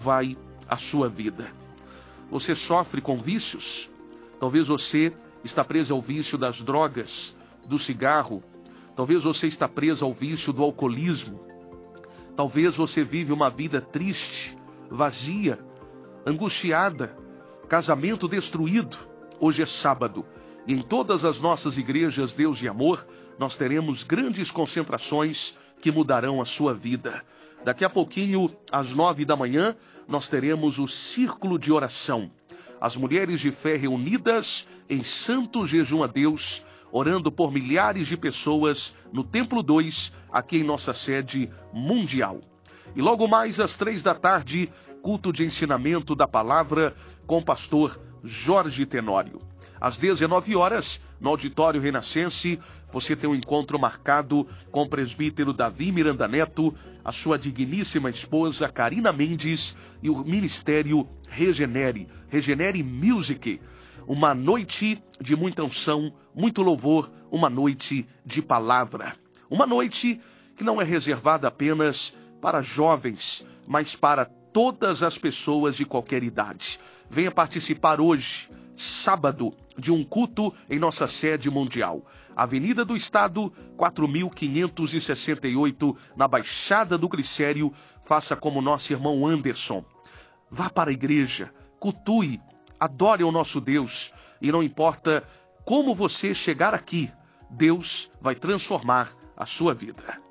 vai a sua vida. Você sofre com vícios? Talvez você está preso ao vício das drogas, do cigarro. Talvez você está preso ao vício do alcoolismo. Talvez você vive uma vida triste, vazia, angustiada, casamento destruído. Hoje é sábado e em todas as nossas igrejas Deus de Amor, nós teremos grandes concentrações que mudarão a sua vida. Daqui a pouquinho, às 9 da manhã, nós teremos o círculo de oração. As mulheres de fé reunidas em santo jejum a Deus, orando por milhares de pessoas no Templo 2, aqui em nossa sede mundial. E logo mais às 3 da tarde, culto de ensinamento da palavra com o pastor Jorge Tenório. Às 19 horas, no Auditório Renascense, você tem um encontro marcado com o presbítero Davi Miranda Neto, a sua digníssima esposa Karina Mendes e o Ministério Regenere Music. Uma noite de muita unção, muito louvor, uma noite de palavra. Uma noite que não é reservada apenas para jovens, mas para todas as pessoas de qualquer idade. Venha participar hoje, sábado, de um culto em nossa sede mundial. Avenida do Estado, 4568, na Baixada do Glicério. Faça como nosso irmão Anderson. Vá para a igreja, cultue, adore o nosso Deus. E não importa como você chegar aqui, Deus vai transformar a sua vida.